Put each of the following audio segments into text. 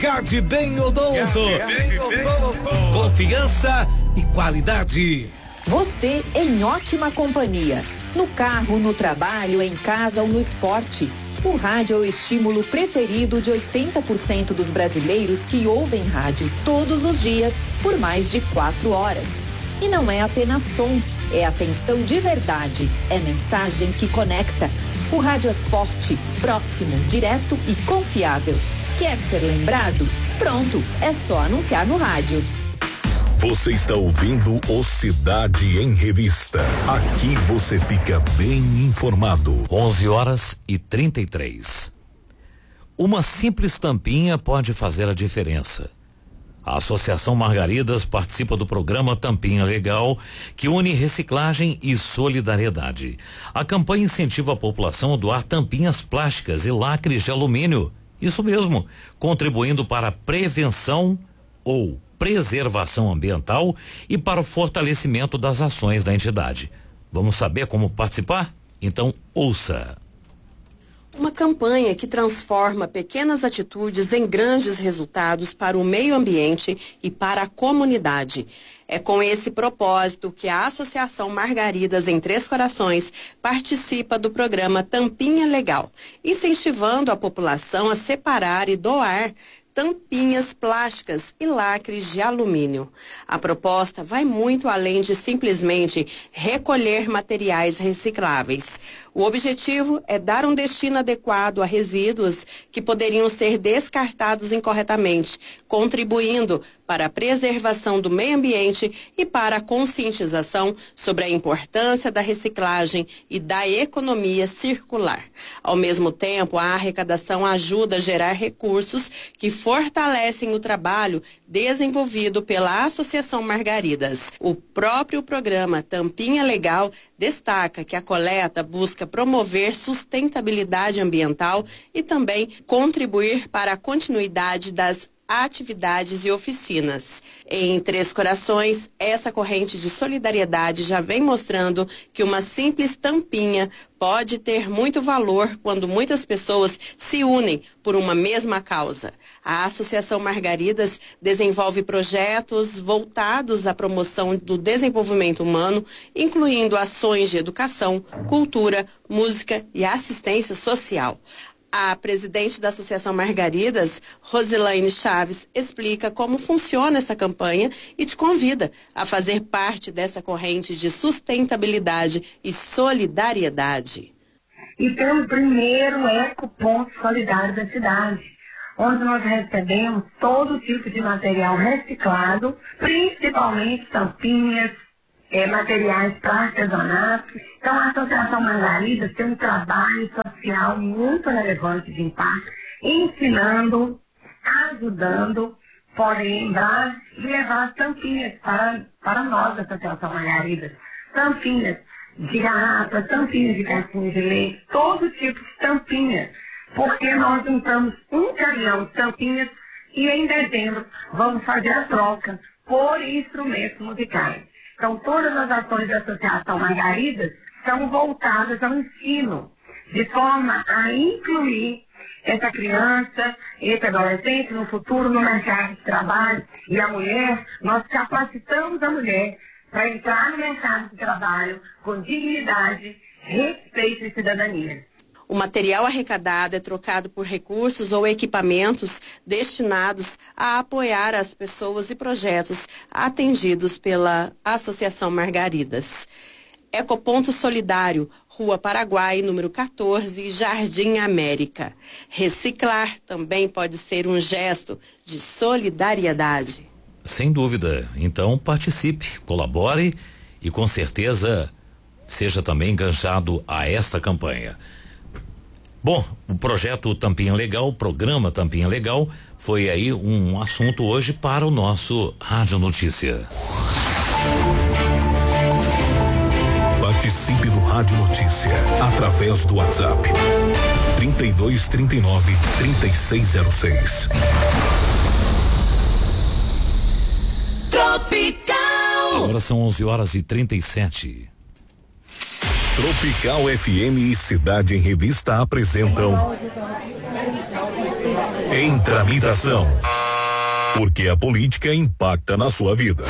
Gade Bem Odonto. Confiança e qualidade. Você em ótima companhia. No carro, no trabalho, em casa ou no esporte. O rádio é o estímulo preferido de 80% dos brasileiros que ouvem rádio todos os dias por mais de 4 horas. E não é apenas som, é atenção de verdade, é mensagem que conecta. O rádio é forte, próximo, direto e confiável. Quer ser lembrado? Pronto, é só anunciar no rádio. Você está ouvindo o Cidade em Revista. Aqui você fica bem informado. 11h33. Uma simples tampinha pode fazer a diferença. A Associação Margaridas participa do programa Tampinha Legal, que une reciclagem e solidariedade. A campanha incentiva a população a doar tampinhas plásticas e lacres de alumínio. Isso mesmo, contribuindo para a prevenção ou preservação ambiental e para o fortalecimento das ações da entidade. Vamos saber como participar? Então, ouça. Uma campanha que transforma pequenas atitudes em grandes resultados para o meio ambiente e para a comunidade. É com esse propósito que a Associação Margaridas em Três Corações participa do programa Tampinha Legal, incentivando a população a separar e doar tampinhas plásticas e lacres de alumínio. A proposta vai muito além de simplesmente recolher materiais recicláveis. O objetivo é dar um destino adequado a resíduos que poderiam ser descartados incorretamente, contribuindo para a preservação do meio ambiente e para a conscientização sobre a importância da reciclagem e da economia circular. Ao mesmo tempo, a arrecadação ajuda a gerar recursos que fortalecem o trabalho desenvolvido pela Associação Margaridas. O próprio programa Tampinha Legal destaca que a coleta busca promover sustentabilidade ambiental e também contribuir para a continuidade das atividades e oficinas. Em Três Corações, essa corrente de solidariedade já vem mostrando que uma simples tampinha pode ter muito valor quando muitas pessoas se unem por uma mesma causa. A Associação Margaridas desenvolve projetos voltados à promoção do desenvolvimento humano, incluindo ações de educação, cultura, música e assistência social. A presidente da Associação Margaridas, Rosilaine Chaves, explica como funciona essa campanha e te convida a fazer parte dessa corrente de sustentabilidade e solidariedade. E temos o primeiro ecoponto solidário da cidade, onde nós recebemos todo tipo de material reciclado, principalmente tampinhas, materiais para artesanato. Então, a Associação Margaridas tem um trabalho social muito relevante de impacto, ensinando, ajudando, podem lembrar e levar tampinhas para nós da Associação Margaridas. Tampinhas de garrafa, tampinhas de caixinha de leite, todo tipo de tampinhas, porque nós juntamos um caminhão de tampinhas e em dezembro vamos fazer a troca por instrumentos musicais. Então, todas as ações da Associação Margaridas são voltadas ao ensino, de forma a incluir essa criança, esse adolescente no futuro no mercado de trabalho. E a mulher, nós capacitamos a mulher para entrar no mercado de trabalho com dignidade, respeito e cidadania. O material arrecadado é trocado por recursos ou equipamentos destinados a apoiar as pessoas e projetos atendidos pela Associação Margaridas. Ecoponto Solidário, Rua Paraguai, número 14, Jardim América. Reciclar também pode ser um gesto de solidariedade. Sem dúvida. Então participe, colabore e com certeza seja também enganjado a esta campanha. Bom, o projeto Tampinha Legal, o programa Tampinha Legal, foi aí um assunto hoje para o nosso Rádio Notícia. Participe do Rádio Notícia através do WhatsApp 3239-3606. Tropical. Agora são 11h37. Tropical FM e Cidade em Revista apresentam Em tramitação. Porque a política impacta na sua vida.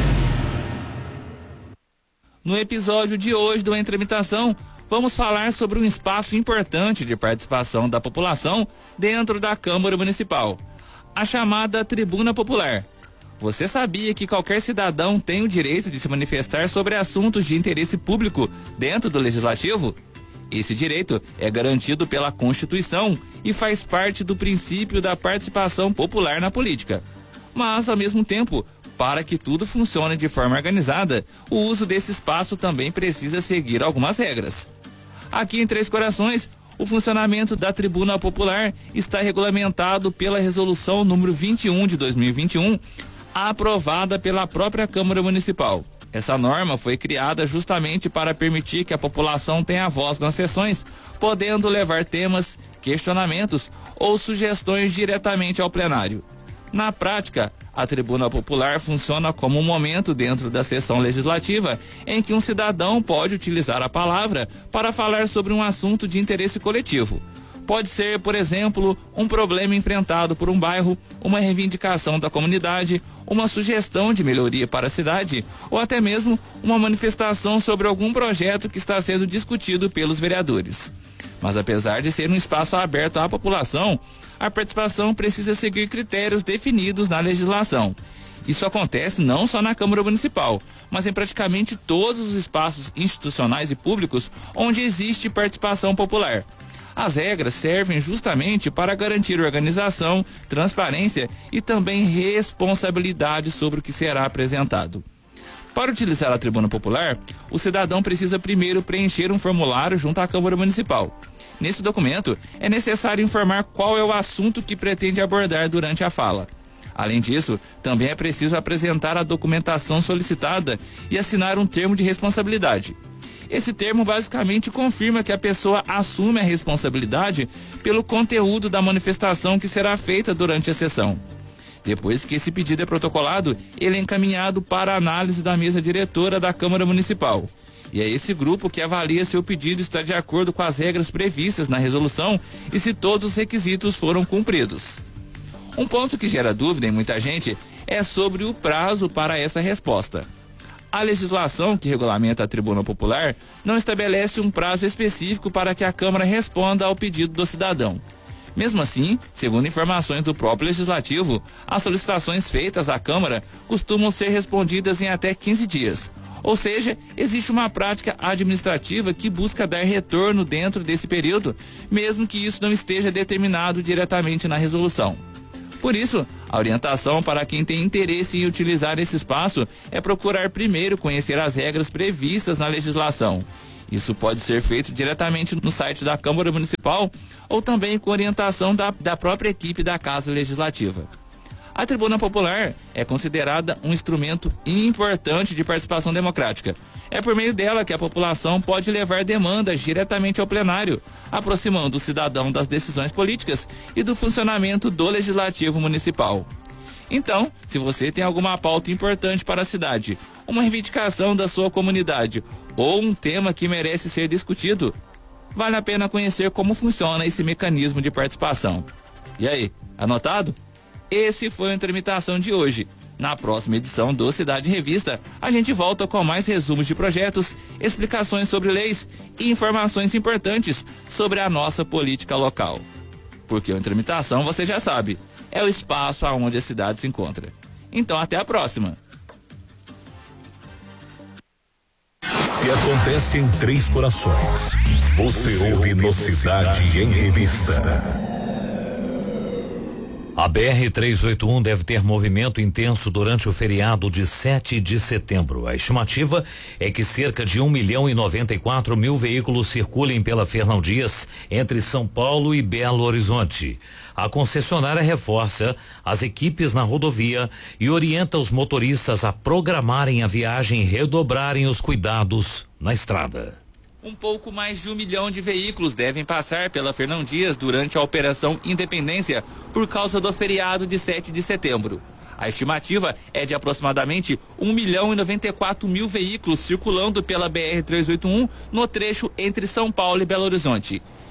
No episódio de hoje do Em Tramitação, vamos falar sobre um espaço importante de participação da população dentro da Câmara Municipal, a chamada Tribuna Popular. Você sabia que qualquer cidadão tem o direito de se manifestar sobre assuntos de interesse público dentro do Legislativo? Esse direito é garantido pela Constituição e faz parte do princípio da participação popular na política. Mas, ao mesmo tempo, para que tudo funcione de forma organizada, o uso desse espaço também precisa seguir algumas regras. Aqui em Três Corações, o funcionamento da Tribuna Popular está regulamentado pela Resolução número 21 de 2021, aprovada pela própria Câmara Municipal. Essa norma foi criada justamente para permitir que a população tenha voz nas sessões, podendo levar temas, questionamentos ou sugestões diretamente ao plenário. Na prática, a Tribuna Popular funciona como um momento dentro da sessão legislativa em que um cidadão pode utilizar a palavra para falar sobre um assunto de interesse coletivo. Pode ser, por exemplo, um problema enfrentado por um bairro, uma reivindicação da comunidade, uma sugestão de melhoria para a cidade ou até mesmo uma manifestação sobre algum projeto que está sendo discutido pelos vereadores. Mas apesar de ser um espaço aberto à população, a participação precisa seguir critérios definidos na legislação. Isso acontece não só na Câmara Municipal, mas em praticamente todos os espaços institucionais e públicos onde existe participação popular. As regras servem justamente para garantir organização, transparência e também responsabilidade sobre o que será apresentado. Para utilizar a Tribuna Popular, o cidadão precisa primeiro preencher um formulário junto à Câmara Municipal. Nesse documento, é necessário informar qual é o assunto que pretende abordar durante a fala. Além disso, também é preciso apresentar a documentação solicitada e assinar um termo de responsabilidade. Esse termo basicamente confirma que a pessoa assume a responsabilidade pelo conteúdo da manifestação que será feita durante a sessão. Depois que esse pedido é protocolado, ele é encaminhado para a análise da mesa diretora da Câmara Municipal. E é esse grupo que avalia se o pedido está de acordo com as regras previstas na resolução e se todos os requisitos foram cumpridos. Um ponto que gera dúvida em muita gente é sobre o prazo para essa resposta. A legislação que regulamenta a Tribuna Popular não estabelece um prazo específico para que a Câmara responda ao pedido do cidadão. Mesmo assim, segundo informações do próprio Legislativo, as solicitações feitas à Câmara costumam ser respondidas em até 15 dias. Ou seja, existe uma prática administrativa que busca dar retorno dentro desse período, mesmo que isso não esteja determinado diretamente na resolução. Por isso, a orientação para quem tem interesse em utilizar esse espaço é procurar primeiro conhecer as regras previstas na legislação. Isso pode ser feito diretamente no site da Câmara Municipal ou também com orientação da própria equipe da Casa Legislativa. A Tribuna Popular é considerada um instrumento importante de participação democrática. É por meio dela que a população pode levar demandas diretamente ao plenário, aproximando o cidadão das decisões políticas e do funcionamento do Legislativo Municipal. Então, se você tem alguma pauta importante para a cidade, uma reivindicação da sua comunidade ou um tema que merece ser discutido, vale a pena conhecer como funciona esse mecanismo de participação. E aí, anotado? Esse foi a tramitação de hoje. Na próxima edição do Cidade Revista, a gente volta com mais resumos de projetos, explicações sobre leis e informações importantes sobre a nossa política local. Porque a tramitação, você já sabe, é o espaço aonde a cidade se encontra. Então, até a próxima. Se acontece em Três Corações, você ouve no Cidade em Revista. A BR-381 deve ter movimento intenso durante o feriado de 7 de setembro. A estimativa é que cerca de 1.094.000 veículos circulem pela Fernão Dias entre São Paulo e Belo Horizonte. A concessionária reforça as equipes na rodovia e orienta os motoristas a programarem a viagem e redobrarem os cuidados na estrada. Um pouco mais de 1 milhão de veículos devem passar pela Fernão Dias durante a Operação Independência por causa do feriado de 7 de setembro. A estimativa é de aproximadamente 1.094.000 veículos circulando pela BR-381 no trecho entre São Paulo e Belo Horizonte.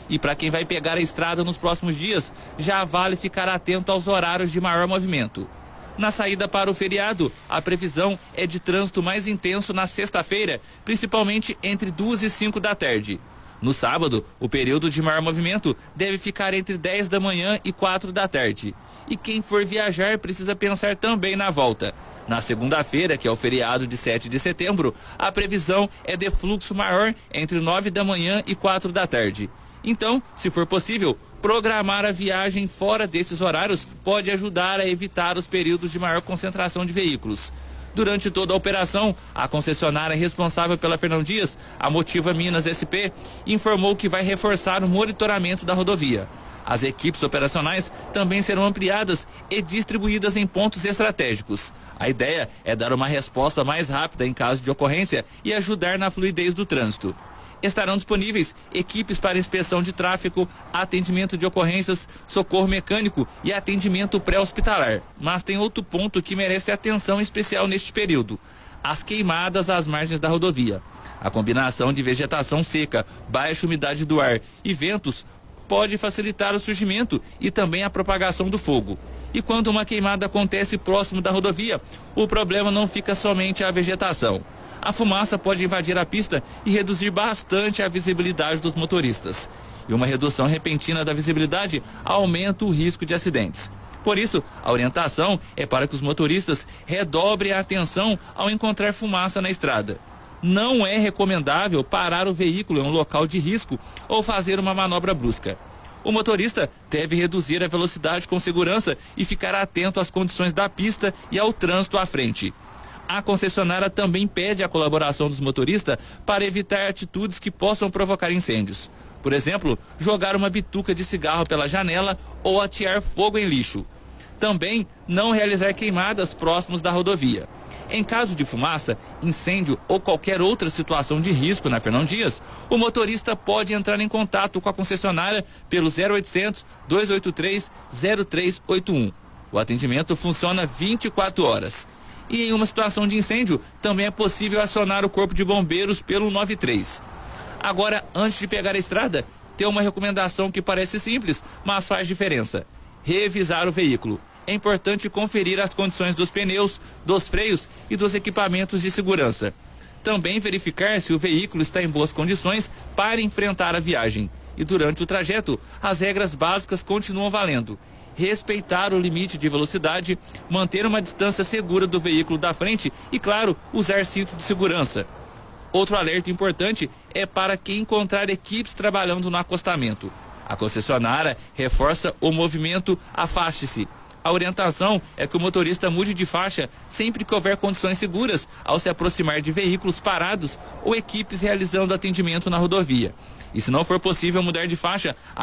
E para quem vai pegar a estrada nos próximos dias, já vale ficar atento aos horários de maior movimento. Na saída para o feriado, a previsão é de trânsito mais intenso na sexta-feira, principalmente entre 2 e 5 da tarde. No sábado, o período de maior movimento deve ficar entre 10 da manhã e 4 da tarde. E quem for viajar precisa pensar também na volta. Na segunda-feira, que é o feriado de 7 de setembro, a previsão é de fluxo maior entre 9 da manhã e 4 da tarde. Então, se for possível, programar a viagem fora desses horários pode ajudar a evitar os períodos de maior concentração de veículos. Durante toda a operação, a concessionária responsável pela Fernão Dias, a Motiva Minas SP, informou que vai reforçar o monitoramento da rodovia. As equipes operacionais também serão ampliadas e distribuídas em pontos estratégicos. A ideia é dar uma resposta mais rápida em caso de ocorrência e ajudar na fluidez do trânsito. Estarão disponíveis equipes para inspeção de tráfego, atendimento de ocorrências, socorro mecânico e atendimento pré-hospitalar. Mas tem outro ponto que merece atenção especial neste período: as queimadas às margens da rodovia. A combinação de vegetação seca, baixa umidade do ar e ventos pode facilitar o surgimento e também a propagação do fogo. E quando uma queimada acontece próximo da rodovia, o problema não fica somente a vegetação. A fumaça pode invadir a pista e reduzir bastante a visibilidade dos motoristas. E uma redução repentina da visibilidade aumenta o risco de acidentes. Por isso, a orientação é para que os motoristas redobrem a atenção ao encontrar fumaça na estrada. Não é recomendável parar o veículo em um local de risco ou fazer uma manobra brusca. O motorista deve reduzir a velocidade com segurança e ficar atento às condições da pista e ao trânsito à frente. A concessionária também pede a colaboração dos motoristas para evitar atitudes que possam provocar incêndios. Por exemplo, jogar uma bituca de cigarro pela janela ou atear fogo em lixo. Também não realizar queimadas próximos da rodovia. Em caso de fumaça, incêndio ou qualquer outra situação de risco na Fernão Dias, o motorista pode entrar em contato com a concessionária pelo 0800 283 0381. O atendimento funciona 24 horas. E em uma situação de incêndio, também é possível acionar o Corpo de Bombeiros pelo 93. Agora, antes de pegar a estrada, tem uma recomendação que parece simples, mas faz diferença: revisar o veículo. É importante conferir as condições dos pneus, dos freios e dos equipamentos de segurança. Também verificar se o veículo está em boas condições para enfrentar a viagem. E durante o trajeto, as regras básicas continuam valendo: respeitar o limite de velocidade, manter uma distância segura do veículo da frente e, claro, usar cinto de segurança. Outro alerta importante é para quem encontrar equipes trabalhando no acostamento. A concessionária reforça o movimento afaste-se. A orientação é que o motorista mude de faixa sempre que houver condições seguras ao se aproximar de veículos parados ou equipes realizando atendimento na rodovia. E se não for possível mudar de faixa,